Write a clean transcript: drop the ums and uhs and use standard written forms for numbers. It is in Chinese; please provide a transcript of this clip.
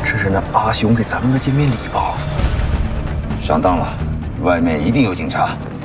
这是那阿雄给咱们的见面礼吧？ 上当了，外面一定有警察。